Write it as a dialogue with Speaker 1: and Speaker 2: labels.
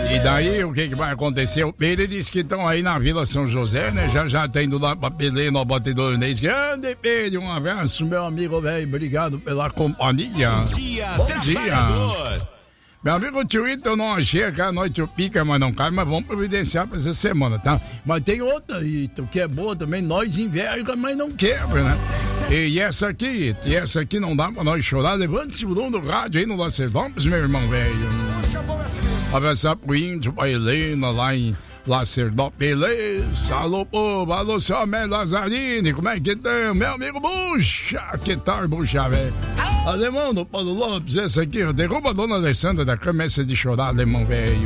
Speaker 1: E daí, o que vai acontecer? O Pedro disse que estão aí na Vila São José, né? Já tá indo lá pra Belém, no batedor Inês. Grande Pedro, um abraço, meu amigo velho. Obrigado pela companhia. Bom dia. Meu amigo Twitter, eu não achei aquela noite o pica, mas não cai, mas vamos providenciar pra essa semana, tá? Mas tem outra aí, que é boa também, nós enverga, mas não quebra, né? E essa aqui não dá pra nós chorar. Levante-se o volume do rádio aí no Lacerdópolis, meu irmão velho. Abraçar pro Índio, pra Helena, lá em Lacerdópolis. Beleza? Alô, povo, alô, seu Amélio Lazzarini, como é que tá? Meu amigo Buxa, que tal, Buxa, velho? Alemão do Paulo Lopes, essa aqui, ó, derruba a dona Alessandra da cama, essa de chorar, alemão velho.